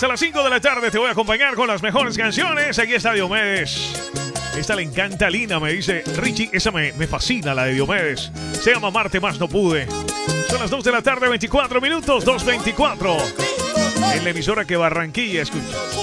hasta las 5 de la tarde te voy a acompañar con las mejores canciones. Aquí está Diomedes. Esta le encanta a Lina, me dice Richie. Esa me fascina, la de Diomedes. Se llama Marte Más No Pude. Son las 2 de la tarde, 24 minutos, 2:24. En la emisora que Barranquilla escucha.